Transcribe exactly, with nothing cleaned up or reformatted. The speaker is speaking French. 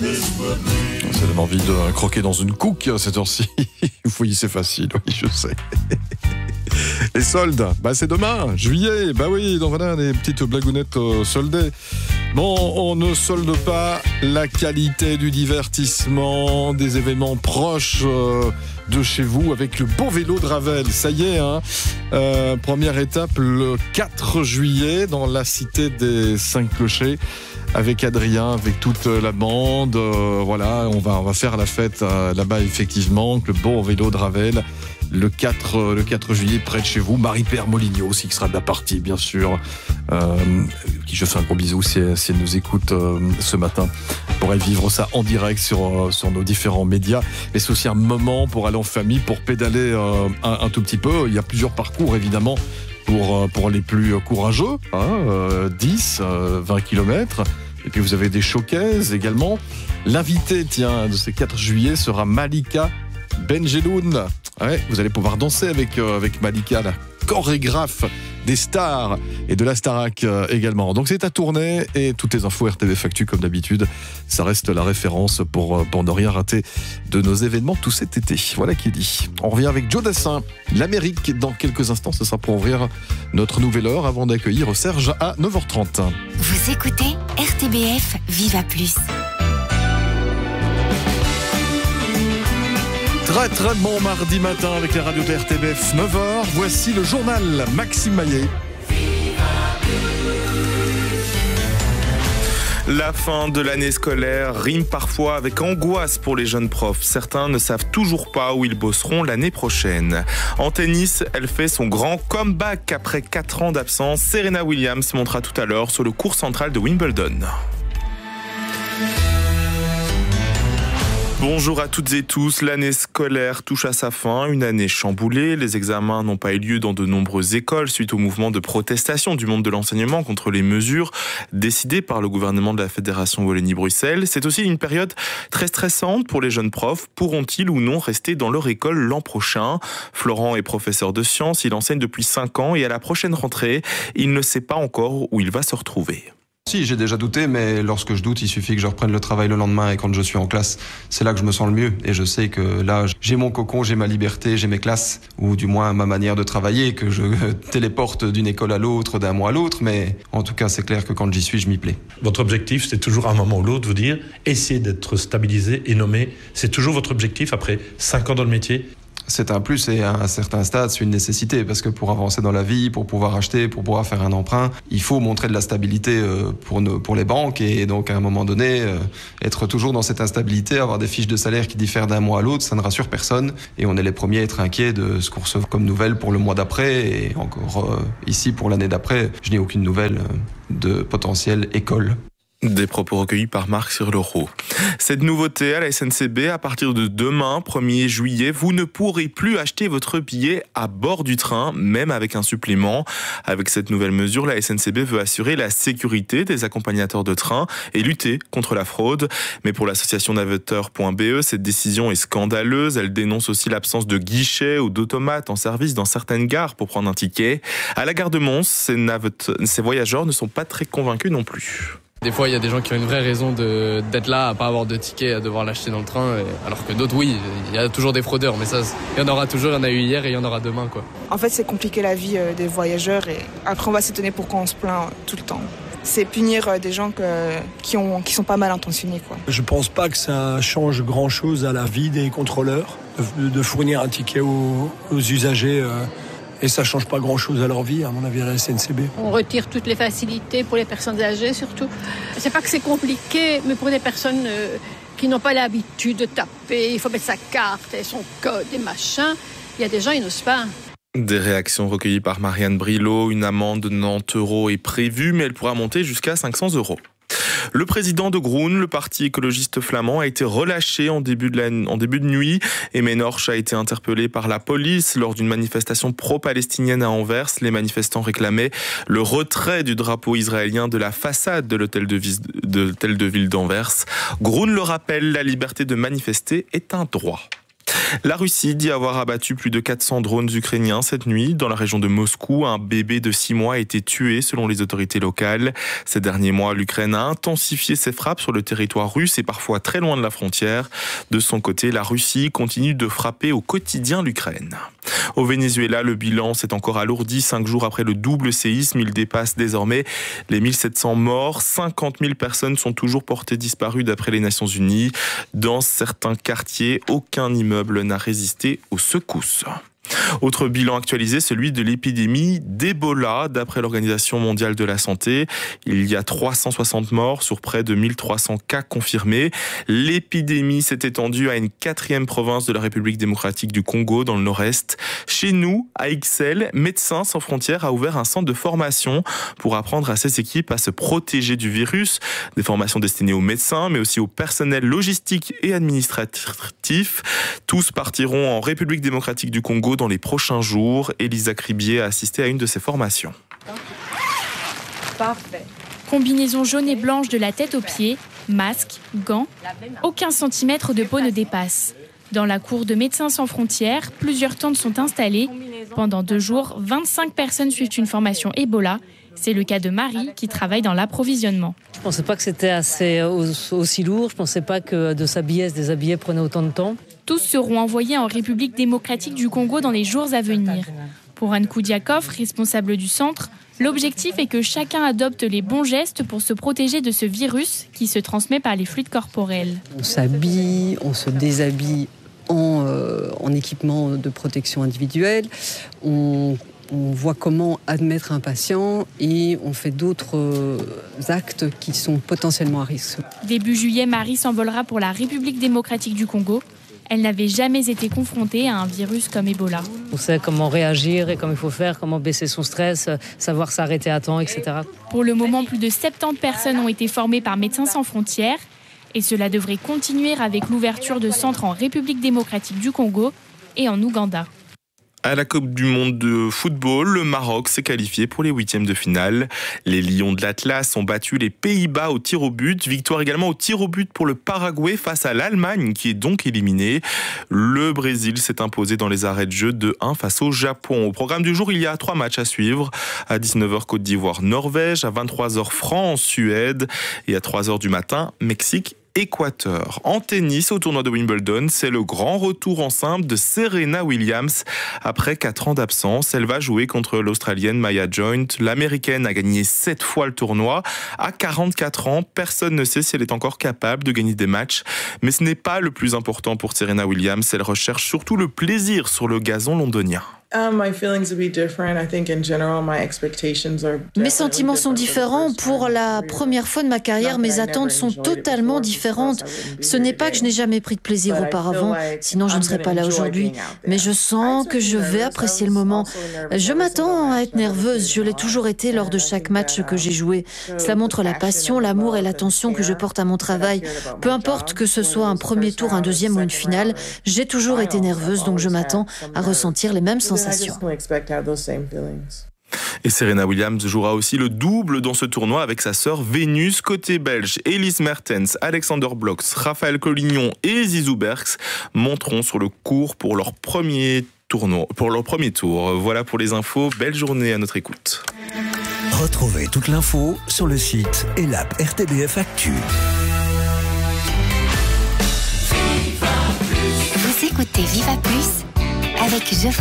Ça donne envie de croquer dans une couque à cette heure-ci. Oui, c'est facile, oui, je sais. Les soldes, bah c'est demain, juillet, bah oui, donc voilà, des petites blagounettes euh, soldées. Bon, on ne solde pas la qualité du divertissement, des événements proches euh, de chez vous avec le beau vélo de Ravel. Ça y est, hein, euh, première étape le quatre juillet dans la cité des Cinq Clochers. Avec Adrien, avec toute la bande, euh, voilà, on va, on va faire la fête euh, là-bas effectivement, le beau vélo de Ravel, le quatre, euh, le quatre juillet près de chez vous. Marie-Père Moligno aussi qui sera de la partie, bien sûr, euh, qui je fais un gros bisou si, si elle nous écoute euh, ce matin. On pourrait vivre ça en direct sur, euh, sur nos différents médias. Mais c'est aussi un moment pour aller en famille, pour pédaler euh, un, un tout petit peu. Il y a plusieurs parcours évidemment pour, pour les plus courageux, hein, euh, dix, euh, vingt kilomètres. Et puis vous avez des showcases également. L'invité, tiens, de ce quatre juillet sera Malika Benjeloun. Ouais, vous allez pouvoir danser avec, euh, avec Malika, la chorégraphe des stars et de la Starac euh, également. Donc c'est à tourner et toutes les infos R T B F Actu comme d'habitude. Ça reste la référence pour, pour ne rien rater de nos événements tout cet été. Voilà qui est dit. On revient avec Joe Dassin, l'Amérique dans quelques instants. Ce sera pour ouvrir notre nouvelle heure avant d'accueillir Serge à neuf heures trente. Vous écoutez R T B F Viva Plus. Très très bon mardi matin avec les radios de R T B F, neuf heures. Voici le journal Maxime Maillet. La fin de l'année scolaire rime parfois avec angoisse pour les jeunes profs. Certains ne savent toujours pas où ils bosseront l'année prochaine. En tennis, elle fait son grand comeback après quatre ans d'absence. Serena Williams montera tout à l'heure sur le court central de Wimbledon. Bonjour à toutes et tous, l'année scolaire touche à sa fin, une année chamboulée. Les examens n'ont pas eu lieu dans de nombreuses écoles suite au mouvement de protestation du monde de l'enseignement contre les mesures décidées par le gouvernement de la Fédération Wallonie-Bruxelles. C'est aussi une période très stressante pour les jeunes profs. Pourront-ils ou non rester dans leur école l'an prochain ? Florent est professeur de sciences, il enseigne depuis cinq ans et à la prochaine rentrée, il ne sait pas encore où il va se retrouver. Si, j'ai déjà douté, mais lorsque je doute, il suffit que je reprenne le travail le lendemain et quand je suis en classe, c'est là que je me sens le mieux. Et je sais que là, j'ai mon cocon, j'ai ma liberté, j'ai mes classes, ou du moins ma manière de travailler, que je téléporte d'une école à l'autre, d'un mois à l'autre, mais en tout cas, c'est clair que quand j'y suis, je m'y plais. Votre objectif, c'est toujours à un moment ou l'autre, vous dire, essayez d'être stabilisé et nommé. C'est toujours votre objectif après cinq ans dans le métier. C'est un plus et à un certain stade, c'est une nécessité parce que pour avancer dans la vie, pour pouvoir acheter, pour pouvoir faire un emprunt, il faut montrer de la stabilité pour, nos, pour les banques et donc à un moment donné, être toujours dans cette instabilité, avoir des fiches de salaire qui diffèrent d'un mois à l'autre, ça ne rassure personne et on est les premiers à être inquiets de ce qu'on reçoit comme nouvelles pour le mois d'après et encore euh, ici pour l'année d'après, je n'ai aucune nouvelle de potentielle école. Des propos recueillis par Marc sur l'Euro. Cette nouveauté à la S N C B, à partir de demain, premier juillet, vous ne pourrez plus acheter votre billet à bord du train, même avec un supplément. Avec cette nouvelle mesure, la S N C B veut assurer la sécurité des accompagnateurs de train et lutter contre la fraude. Mais pour l'association navetteurs point b e, cette décision est scandaleuse. Elle dénonce aussi l'absence de guichets ou d'automates en service dans certaines gares pour prendre un ticket. À la gare de Mons, ces, navette- ces voyageurs ne sont pas très convaincus non plus. Des fois, il y a des gens qui ont une vraie raison de, d'être là, à pas avoir de ticket, à devoir l'acheter dans le train, et, alors que d'autres, oui, il y a toujours des fraudeurs, mais ça, il y en aura toujours, il y en a eu hier et il y en aura demain, quoi. En fait, c'est compliquer la vie euh, des voyageurs et après, on va s'étonner pourquoi on se plaint euh, tout le temps. C'est punir euh, des gens que, qui, ont, qui sont pas mal intentionnés, quoi. Je pense pas que ça change grand-chose à la vie des contrôleurs de, de fournir un ticket aux, aux usagers. Euh, Et ça ne change pas grand-chose à leur vie, à mon avis, à la S N C B. On retire toutes les facilités pour les personnes âgées, surtout. C'est pas que c'est compliqué, mais pour des personnes euh, qui n'ont pas l'habitude de taper, il faut mettre sa carte et son code et machin. Il y a des gens, ils n'osent pas. Des réactions recueillies par Marianne Brilot. Une amende de quatre-vingt-dix euros est prévue, mais elle pourra monter jusqu'à cinq cents euros. Le président de Groen, le parti écologiste flamand, a été relâché en début de, la, en début de nuit. Aimé Norch a été interpellé par la police lors d'une manifestation pro-palestinienne à Anvers. Les manifestants réclamaient le retrait du drapeau israélien de la façade de l'hôtel de, vis, de, l'hôtel de ville d'Anvers. Groen le rappelle, la liberté de manifester est un droit. La Russie dit avoir abattu plus de quatre cents drones ukrainiens cette nuit. Dans la région de Moscou, un bébé de six mois a été tué selon les autorités locales. Ces derniers mois, l'Ukraine a intensifié ses frappes sur le territoire russe et parfois très loin de la frontière. De son côté, la Russie continue de frapper au quotidien l'Ukraine. Au Venezuela, le bilan s'est encore alourdi. Cinq jours après le double séisme, il dépasse désormais les mille sept cents morts. cinquante mille personnes sont toujours portées disparues d'après les Nations Unies. Dans certains quartiers, aucun immeuble n'a résisté aux secousses. Autre bilan actualisé, celui de l'épidémie d'Ebola. D'après l'Organisation mondiale de la santé, il y a trois cent soixante morts sur près de mille trois cents cas confirmés. L'épidémie s'est étendue à une quatrième province de la République démocratique du Congo, dans le nord-est. Chez nous, à Ixelles, Médecins sans frontières a ouvert un centre de formation pour apprendre à ses équipes à se protéger du virus. Des formations destinées aux médecins, mais aussi au personnel logistique et administratif. Tous partiront en République démocratique du Congo dans les prochains jours. Elisa Cribier a assisté à une de ces formations. Parfait. Combinaison jaune et blanche de la tête aux pieds, masque, gants, aucun centimètre de peau ne dépasse. Dans la cour de Médecins sans frontières, plusieurs tentes sont installées. Pendant deux jours, vingt-cinq personnes suivent une formation Ebola. C'est le cas de Marie qui travaille dans l'approvisionnement. Je ne pensais pas que c'était assez, aussi lourd. Je ne pensais pas que de s'habiller, se déshabiller prenait autant de temps. Tous seront envoyés en République démocratique du Congo dans les jours à venir. Pour Anne Koudiakov, responsable du centre, l'objectif est que chacun adopte les bons gestes pour se protéger de ce virus qui se transmet par les fluides corporels. On s'habille, on se déshabille en, euh, en équipement de protection individuelle. On On voit comment admettre un patient et on fait d'autres actes qui sont potentiellement à risque. Début juillet, Marie s'envolera pour la République démocratique du Congo. Elle n'avait jamais été confrontée à un virus comme Ebola. On sait comment réagir et comment il faut faire, comment baisser son stress, savoir s'arrêter à temps, et cetera. Pour le moment, plus de soixante-dix personnes ont été formées par Médecins sans frontières. Et cela devrait continuer avec l'ouverture de centres en République démocratique du Congo et en Ouganda. À la Coupe du monde de football, le Maroc s'est qualifié pour les huitièmes de finale. Les Lions de l'Atlas ont battu les Pays-Bas au tir au but. Victoire également au tir au but pour le Paraguay face à l'Allemagne, qui est donc éliminé. Le Brésil s'est imposé dans les arrêts de jeu deux un face au Japon. Au programme du jour, il y a trois matchs à suivre. À dix-neuf heures, Côte d'Ivoire, Norvège. À vingt-trois heures, France, Suède. Et à trois heures du matin, Mexique, Équateur. En tennis, au tournoi de Wimbledon, c'est le grand retour en simple de Serena Williams. Après quatre ans d'absence, elle va jouer contre l'Australienne Maya Joint. L'Américaine a gagné sept fois le tournoi. À quarante-quatre ans, personne ne sait si elle est encore capable de gagner des matchs. Mais ce n'est pas le plus important pour Serena Williams. Elle recherche surtout le plaisir sur le gazon londonien. Mes sentiments sont différents. Pour la première fois de ma carrière, mes attentes sont totalement différentes. Ce n'est pas que je n'ai jamais pris de plaisir auparavant, sinon je ne serais pas là aujourd'hui. Mais je sens que je vais apprécier le moment. Je m'attends à être nerveuse. Je l'ai toujours été lors de chaque match que j'ai joué. Cela montre la passion, l'amour et l'attention que je porte à mon travail. Peu importe que ce soit un premier tour, un deuxième ou une finale, j'ai toujours été nerveuse, donc je m'attends à ressentir les mêmes sensations. Et Serena Williams jouera aussi le double dans ce tournoi avec sa sœur Vénus. Côté belge, Elise Mertens, Alexander Blocks, Raphaël Collignon et Zizou Berks monteront sur le court pour leur premier tournoi, pour leur premier tour. Voilà pour les infos. Belle journée à notre écoute. Retrouvez toute l'info sur le site et l'app R T B F Actu. Vous écoutez Viva Plus avec Geoffrey